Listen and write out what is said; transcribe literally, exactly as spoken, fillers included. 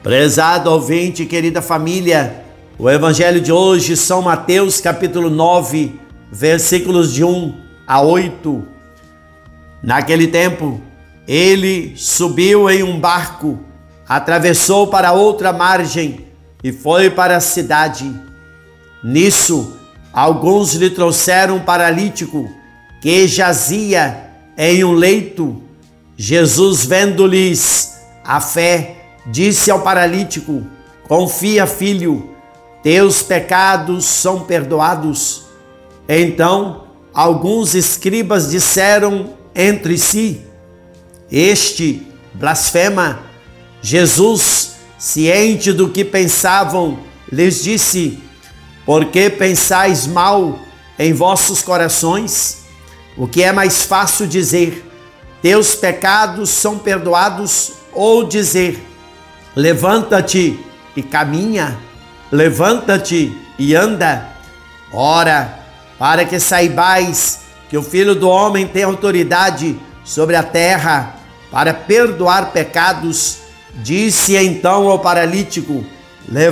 Prezado ouvinte, querida família, o evangelho de hoje, São Mateus, capítulo nove, versículos de um a oito. Naquele tempo, ele subiu em um barco, atravessou para outra margem e foi para a cidade. Nisso, alguns lhe trouxeram um paralítico que jazia em um leito. Jesus, vendo-lhes a fé, disse ao paralítico: confia, filho, teus pecados são perdoados. Então, alguns escribas disseram entre si: este blasfema. Jesus, ciente do que pensavam, lhes disse: por que pensais mal em vossos corações? O que é mais fácil dizer: teus pecados são perdoados, ou dizer: levanta-te e caminha, levanta-te e anda? Ora, para que saibais que o Filho do Homem tem autoridade sobre a terra para perdoar pecados, disse então ao paralítico: